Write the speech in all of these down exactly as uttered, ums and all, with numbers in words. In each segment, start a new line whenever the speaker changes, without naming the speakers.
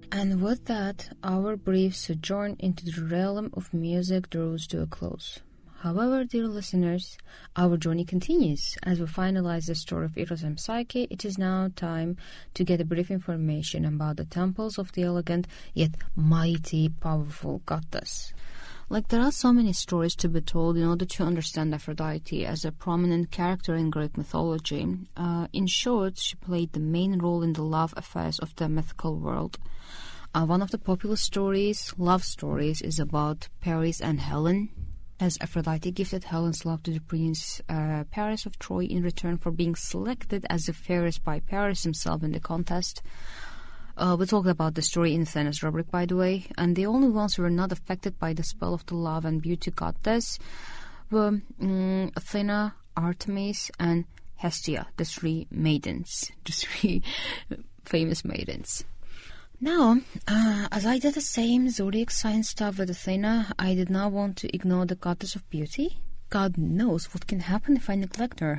And with that, our brief sojourn into the realm of music draws to a close. However, dear listeners, our journey continues. As we finalize the story of Eros and Psyche, it is now time to get a brief information about the temples of the elegant yet mighty, powerful goddess. Like there are so many stories to be told in order to understand Aphrodite as a prominent character in Greek mythology. Uh, in short, she played the main role in the love affairs of the mythical world. Uh, one of the popular stories, love stories, is about Paris and Helen, as Aphrodite gifted Helen's love to the prince uh, Paris of Troy in return for being selected as the fairest by Paris himself in the contest. Uh, we talked about the story in Athena's rubric, by the way, and the only ones who were not affected by the spell of the love and beauty goddess were um, Athena, Artemis, and Hestia, the three maidens, the three famous maidens. Now, uh, as I did the same zodiac sign stuff with Athena, I did not want to ignore the goddess of beauty. God knows what can happen if I neglect her.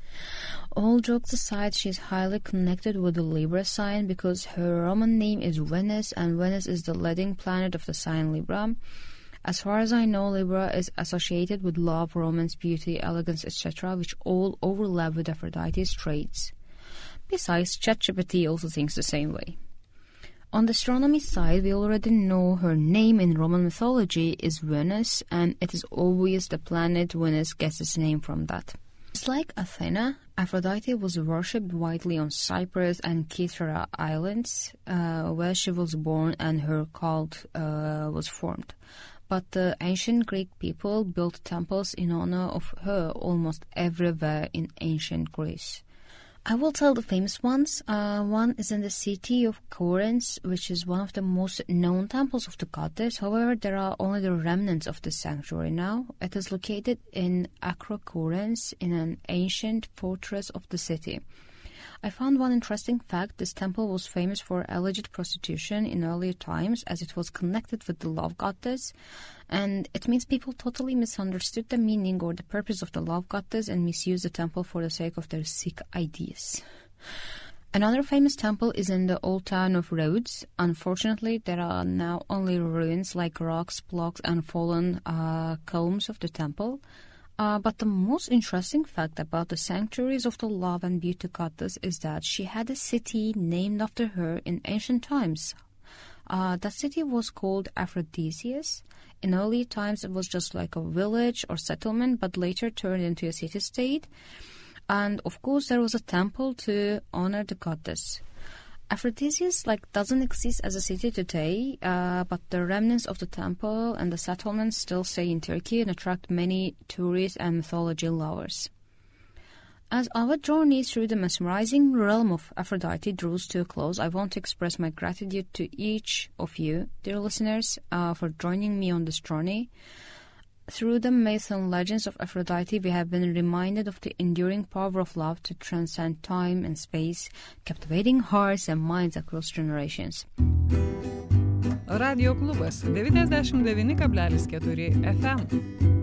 All jokes aside, she is highly connected with the Libra sign because her Roman name is Venus, and Venus is the leading planet of the sign Libra. As far as I know, Libra is associated with love, romance, beauty, elegance, et cetera, which all overlap with Aphrodite's traits. Besides, ChatGPT also thinks the same way. On the astronomy side, we already know her name in Roman mythology is Venus, and it is obvious the planet Venus gets its name from that. Just like Athena, Aphrodite was worshipped widely on Cyprus and Kythera Islands, uh, where she was born and her cult uh, was formed. But the ancient Greek people built temples in honor of her almost everywhere in ancient Greece. I will tell the famous ones. Uh, one is in the city of Corinth, which is one of the most known temples of the goddess. However, there are only the remnants of the sanctuary now. It is located in Acrocorinth, in an ancient fortress of the city. I found one interesting fact. This temple was famous for alleged prostitution in earlier times, as it was connected with the love goddess, and it means people totally misunderstood the meaning or the purpose of the love goddess and misused the temple for the sake of their sick ideas. Another famous temple is in the old town of Rhodes. Unfortunately, there are now only ruins like rocks, blocks, and fallen uh, columns of the temple. Uh, but the most interesting fact about the sanctuaries of the love and beauty goddess is that she had a city named after her in ancient times. Uh, that city was called Aphrodisias. In early times, it was just like a village or settlement, but later turned into a city-state. And of course, there was a temple to honor the goddess. Aphrodisias like doesn't exist as a city today, uh, but the remnants of the temple and the settlements still stay in Turkey and attract many tourists and mythology lovers. As our journey through the mesmerizing realm of Aphrodite draws to a close, I want to express my gratitude to each of you, dear listeners, uh, for joining me on this journey. Through the myths and legends of Aphrodite, we have been reminded of the enduring power of love to transcend time and space, captivating hearts and minds across generations.
Radio klubas devyniasdešimt devyni kablelis keturi F M.